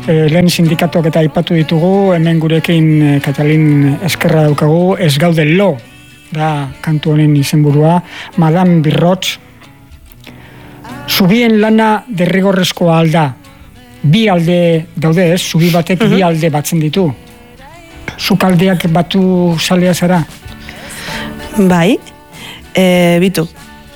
lehen sindikatuak eta aipatu ditugu, hemen gurekin Katalin Eskerra daukagu, ez gaude lo, da kantu honen izenburua, Madame Birroch, zubien lana derrigorrezkoa alda, bi alde daude ez, zubi batek bi alde batzen ditu. Zuk aldeak batu salea zara? Bai, bitu.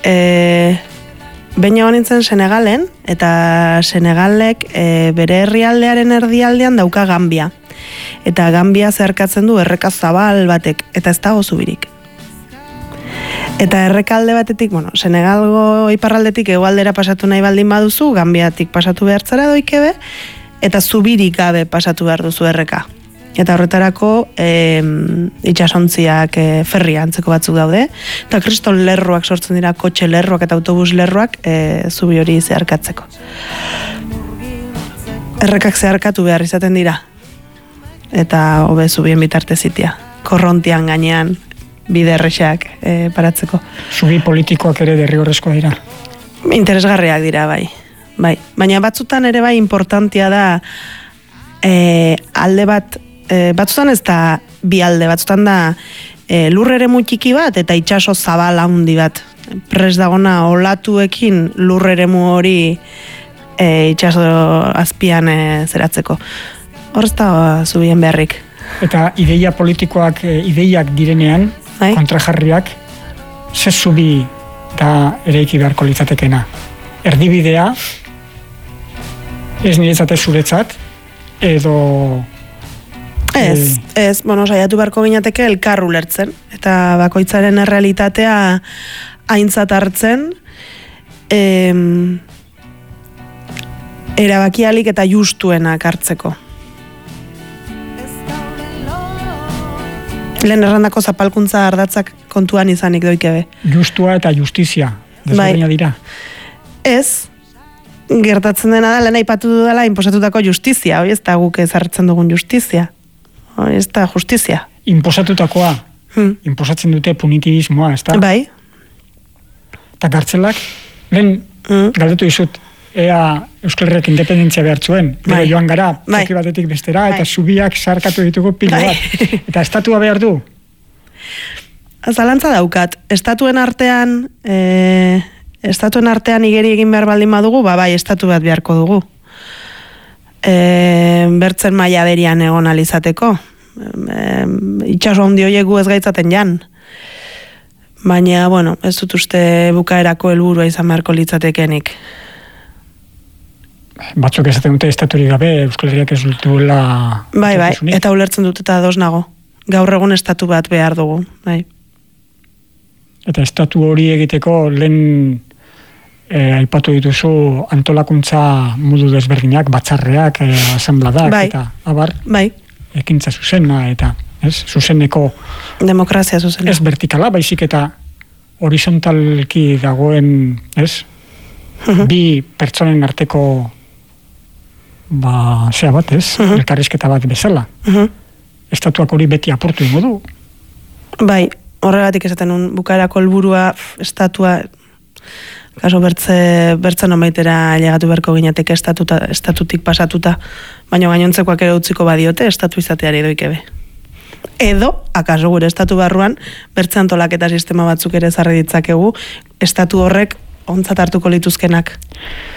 Baina honintzen Senegalen, eta Senegalek bere herrialdearen erdialdean dauka Gambia. Eta Gambia zeharkatzen du erreka zabal batek, eta ez dago zubirik. Eta errekalde batetik, Senegalgo iparraldetik hegoaldera pasatu nahi baldin baduzu, Gambiatik pasatu behartzara doikebe, eta zubirik gabe pasatu behar duzu erreka. Eta horretarako itxasontziak ferria antzeko batzuk daude, eta kriston lerroak sortzen dira, kotxe lerroak eta autobus lerroak zubi hori zeharkatzeko. Errekak zeharkatu behar izaten dira, eta hobe zubien bitarte zitia, korrontian gainean, bide errexak paratzeko. Zubi politikoak ere derrigorrezkoa dira? Interesgarriak dira, bai. Baina batzutan ere bai importantia da alde bat, batzutan ez da bi alde, batzutan da lur eremu txiki bat eta itsaso zabal handi bat. Pres dagona olatuekin lur eremu hori itsaso azpian zeratzeko. Hor ez da zubien beharrik. Eta ideia politikoak ideiak direnean, kontrajarriak, ze zubi da ereiki beharko litzatekena. Erdibidea, ez niretzat ez zuretzat, edo... Ez, saiatu beharko ginateke elkar ulertzen, eta bakoitzaren errealitatea aintzat hartzen, erabakialik eta justuenak hartzeko. Lehen errandako zapalkuntza ardatzak kontuan izanik doikebe. Justua eta justizia, desberdina dira. Ez, gertatzen dena da, lehen aipatu dudala inposatutako justizia, hori ez da guk ezartzen dugun justizia. Hori ez da justizia. Inposatutakoa, inposatzen dute punitibismoa, ez da? Bai. Eta gartzelak, lehen galdetu dizut, ea Euskal Herriak independentzia behar zuen, gero joan gara, toki batetik bestera, eta zubiak sarkatu ditugu pilo bat. Eta estatua behar du? Zalantza daukat, estatuen artean igeri egin behar baldin badugu, bai, estatu bat beharko dugu. Bertzen maila berian egon alizateko. Itxaso handi horiek ez gaitzaten jan. Baina, ez dut uste bukaerako helburua izan beharko litzatekenik. Batzuk esaten dute estaturik gabe Euskal Herriak ez duela... Bai, eta ulertzen dut eta ados nago. Gaur egun estatu bat behar dugu, bai. Eta estatu hori egiteko lehen aipatu dituzu antolakuntza modu desberdinak, batzarreak, asambladak, eta abar, ekintza zuzena, eta zuzeneko... Demokrazia zuzena. Ez vertikala, baizik eta horizontalki dagoen, bi pertsonen arteko zea bat, elkarrizketa bat bezala. Estatuak hori beti aportu ingo du. Bai, horregatik esaten bukaerako helburua estatua, kaso bertzen omaitera llegatu beharko ginateke estatutik pasatuta, baina gainontzekoak ere utziko badiote estatu izateari doikebe. Edo, akaso gure estatu barruan, bertze antolaketa sistema batzuk ere ezarri ditzakegu, estatu horrek ontzat hartuko lituzkenak.